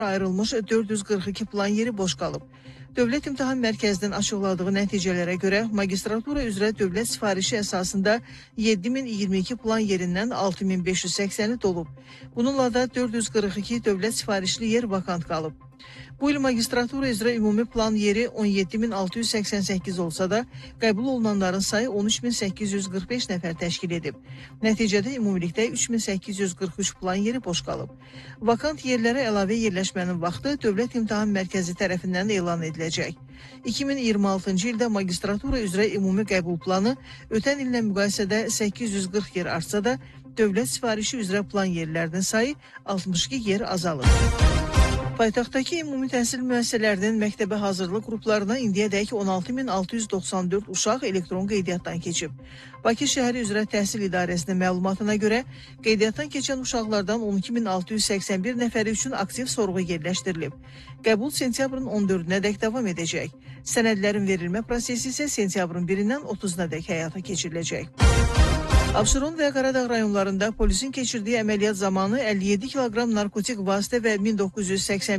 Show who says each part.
Speaker 1: ayrılmış 442 plan yeri boş qalıb. Dövlət İmtahan Mərkəzinin açıqladığı nəticələrə görə magistratura üzrə dövlət sifarişi əsasında 7022 plan yerindən 6580-i dolub. Bununla da 442 dövlət sifarişli yer vakant qalıb. Bu il magistratura üzrə ümumi plan yeri 17688 olsa da, qəbul olunanların sayı 13845 nəfər təşkil edib. Nəticədə ümumilikdə 3843 plan yeri boş qalıb. Vakant yerlərə əlavə yerləşmənin vaxtı Dövlət İmtahan Mərkəzi tərəfindən elan ediləcək. 2026-cı ildə magistratura üzrə ümumi qəbul planı ötən illə müqayisədə 840 yer artsa da, dövlət sifarişi üzrə plan yerlərinin sayı 62 yer azalıb. Paytaxtdakı ümumi təhsil müəssisələrinin məktəbə hazırlıq qruplarına indiyədək 16694 uşaq elektron qeydiyyatdan keçib. Bakı şəhəri üzrə təhsil idarəsinin məlumatına görə qeydiyyatdan keçən uşaqlardan 12681 nəfəri üçün aktiv sorğu yerləşdirilib. Qəbul sentyabrın 14-nədək davam edəcək. Sənədlərin verilmə prosesi isə sentyabrın 1-dən 30-nadək həyata keçiriləcək. Abşeron və Qaradağ rayonlarında polisin keçirdiyi əməliyyat zamanı 57 kiloqram narkotik vasitə və 1981